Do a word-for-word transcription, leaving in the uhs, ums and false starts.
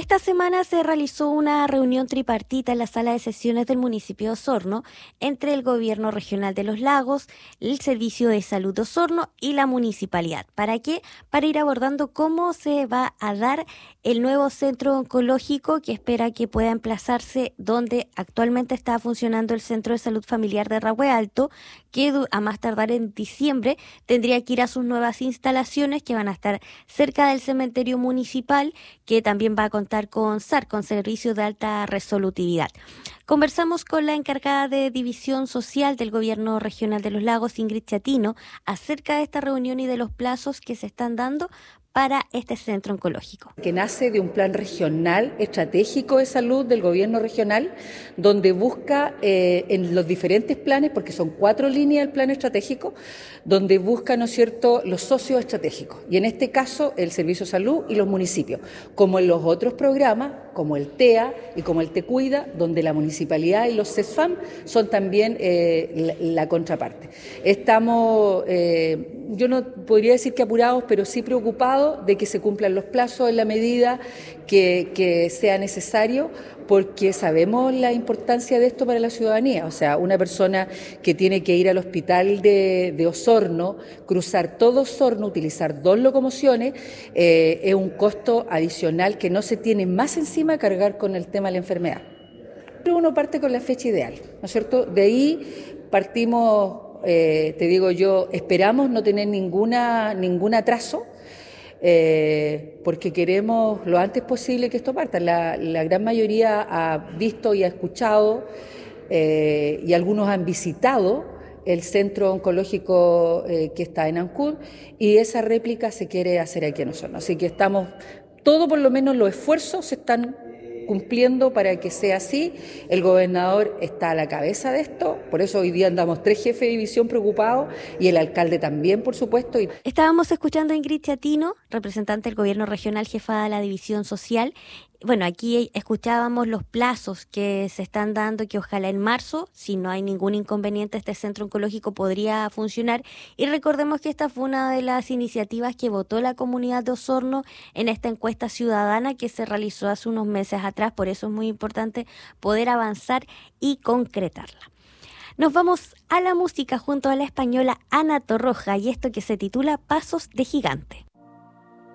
Esta semana se realizó una reunión tripartita en la sala de sesiones del municipio de Osorno entre el Gobierno Regional de los Lagos, el Servicio de Salud de Osorno y la municipalidad. ¿Para qué? Para ir abordando cómo se va a dar el nuevo centro oncológico que espera que pueda emplazarse donde actualmente está funcionando el Centro de Salud Familiar de Rahue Alto, que a más tardar en diciembre tendría que ir a sus nuevas instalaciones que van a estar cerca del cementerio municipal, que también va a contar con S A R, con servicios de alta resolutividad. Conversamos con la encargada de División Social del Gobierno Regional de los Lagos, Ingrid Chatino, acerca de esta reunión y de los plazos que se están dando para este centro oncológico. Que nace de un plan regional estratégico de salud del gobierno regional, donde busca eh, en los diferentes planes, porque son cuatro líneas del plan estratégico, donde busca, ¿no es cierto?, los socios estratégicos, y en este caso el Servicio de Salud y los municipios, como en los otros programas, como el T E A y como el Te Cuida, donde la municipalidad y los CESFAM son también eh, la, la contraparte. Estamos, eh, yo no podría decir que apurados, pero sí preocupados de que se cumplan los plazos en la medida que, que sea necesario, porque sabemos la importancia de esto para la ciudadanía. O sea, una persona que tiene que ir al hospital de, de Osorno, cruzar todo Osorno, utilizar dos locomociones, eh, es un costo adicional que no se tiene más encima de cargar con el tema de la enfermedad. Pero uno parte con la fecha ideal, ¿no es cierto? De ahí partimos, eh, te digo yo, esperamos no tener ninguna, ningún atraso, Eh, porque queremos lo antes posible que esto parta. La, la gran mayoría ha visto y ha escuchado eh, y algunos han visitado el centro oncológico eh, que está en Ancud, y esa réplica se quiere hacer aquí en Osorno. Así que estamos, todo por lo menos los esfuerzos se están cumpliendo para que sea así. El gobernador está a la cabeza de esto, por eso hoy día andamos tres jefes de división preocupados y el alcalde también, por supuesto. Estábamos escuchando a Ingrid Chatino, representante del gobierno regional, jefa de la división social. Bueno, aquí escuchábamos los plazos que se están dando, que ojalá en marzo, si no hay ningún inconveniente, este centro oncológico podría funcionar. Y recordemos que esta fue una de las iniciativas que votó la comunidad de Osorno en esta encuesta ciudadana que se realizó hace unos meses atrás. Por eso es muy importante poder avanzar y concretarla. Nos vamos a la música junto a la española Ana Torroja y esto que se titula Pasos de Gigante.